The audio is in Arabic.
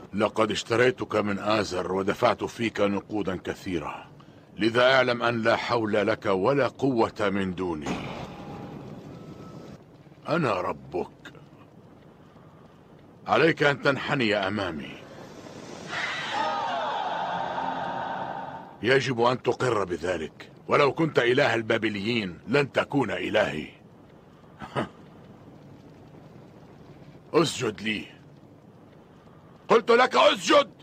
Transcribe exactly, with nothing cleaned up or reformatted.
لقد اشتريتك من آزر ودفعت فيك نقودا كثيرة، لذا اعلم أن لا حول لك ولا قوة من دوني. أنا ربك، عليك أن تنحني أمامي. يجب أن تقر بذلك، ولو كنت إله البابليين لن تكون إلهي. اسجد لي، قلت لك اسجد.